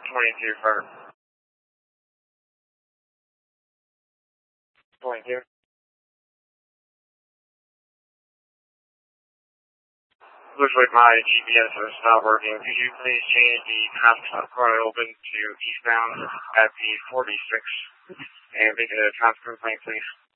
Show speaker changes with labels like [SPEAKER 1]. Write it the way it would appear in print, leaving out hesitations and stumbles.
[SPEAKER 1] 22 for 22. Looks like my GPS has stopped working. Could you please change the path car open to eastbound at the 46 and make it a traffic complaint, please?